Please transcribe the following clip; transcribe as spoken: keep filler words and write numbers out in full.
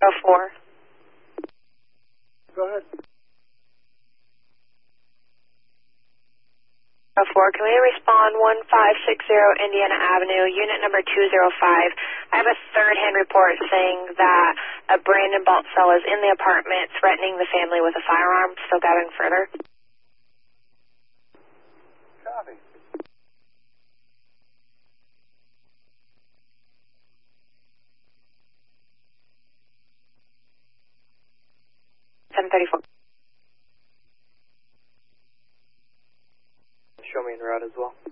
four. Go ahead. four, can we respond one five six zero Indiana Avenue, unit number two zero five? I have a third-hand report saying that a Brandon Baltzell is in the apartment threatening the family with a firearm. Still gathering further. Copy. seven thirty-four. Show me en route as well.